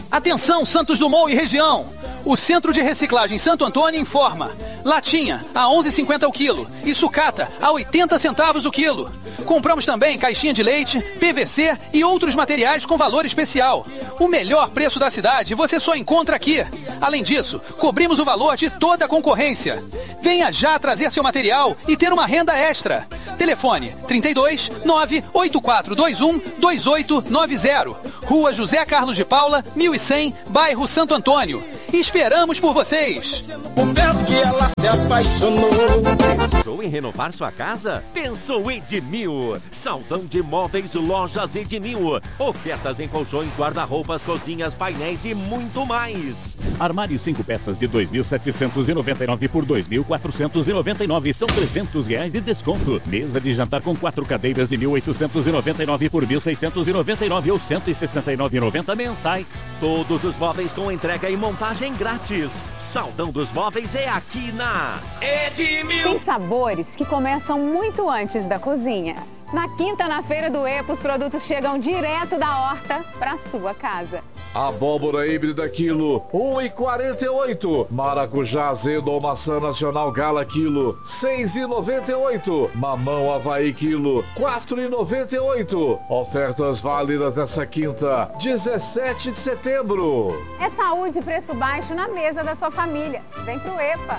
Atenção, Santos Dumont e região! O Centro de Reciclagem Santo Antônio informa: latinha a 11,50 o quilo e sucata a 80 centavos o quilo. Compramos também caixinha de leite, PVC e outros materiais com valor especial. O melhor preço da cidade você só encontra aqui. Além disso, cobrimos o valor de toda a concorrência. Venha já trazer seu material e ter uma renda extra. Telefone 32 98421 2890. Rua José Carlos de Paula, 1100, bairro Santo Antônio. Esperamos por vocês! O verbo que ela se apaixonou. Pensou em renovar sua casa? Pensou Edmil. Saldão de móveis, lojas Edmil. Ofertas em colchões, guarda-roupas, cozinhas, painéis e muito mais. Armário 5 peças de 2.799 por 2.499. São R$300 de desconto. Mesa de jantar com 4 cadeiras de 1.899 por 1.699 ou 169,90 mensais. Todos os móveis com entrega e montagem grátis. Saldão dos móveis é aqui na Edmil. Tem sabores que começam muito antes da cozinha. Na quinta, na Feira do EPA, os produtos chegam direto da horta para sua casa. Abóbora híbrida quilo, R$1,48. Maracujá azedo ou maçã nacional gala quilo, R$6,98. Mamão Havaí quilo, R$4,98. Ofertas válidas nessa quinta, 17 de setembro. É saúde e preço baixo na mesa da sua família. Vem pro EPA.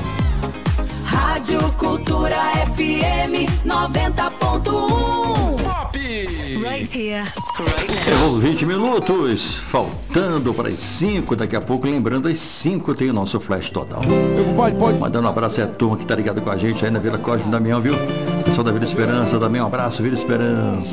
Rádio Cultura FM 90.1. Pop! Right here, right now. 20 minutos, faltando para as 5. Daqui a pouco, lembrando, às 5 tem o nosso Flash Total. Pode. Mandando um abraço à turma que tá ligada com a gente aí na Vila Cosme Damião, viu? Pessoal da Vila Esperança também, um abraço, Vila Esperança.